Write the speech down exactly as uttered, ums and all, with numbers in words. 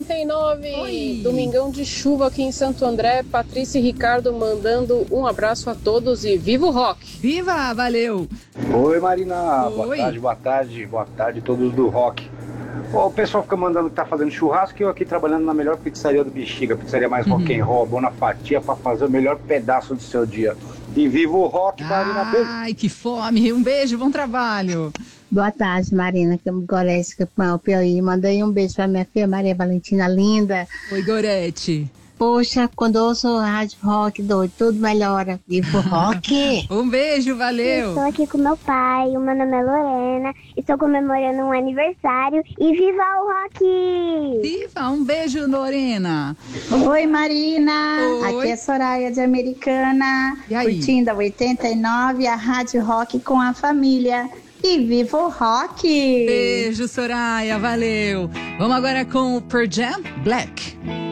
oitenta e nove. Oi. Domingão de chuva aqui em Santo André. Patrícia e Ricardo mandando um abraço a todos e viva o rock! Viva, valeu! Oi, Marina. Oi. Boa tarde, boa tarde, boa tarde, todos do rock. Ó, o pessoal fica mandando que tá fazendo churrasco e eu aqui trabalhando na melhor pizzaria do Bexiga, pizzaria mais rock and roll, boa na fatia pra fazer o melhor pedaço do seu dia. E viva o rock, Marina. Beijo. Ai, que fome! Um beijo, bom trabalho! Boa tarde, Marina, que é Gorete, que é o Piauí. Mandei um beijo pra minha filha Maria Valentina, linda. Oi, Gorete. Poxa, quando eu ouço o rádio rock, doido, tudo melhora. Viva o rock! Um beijo, valeu! Estou aqui com meu pai, o meu nome é Lorena, estou comemorando um aniversário e viva o rock! Viva, um beijo, Lorena! Oi, Marina! Oi. Aqui é Soraya de Americana, E aí? curtindo a oitenta e nove, a Rádio Rock com a família. E viva o rock! Beijo, Soraya, valeu! Vamos agora com o Pearl Jam, Black.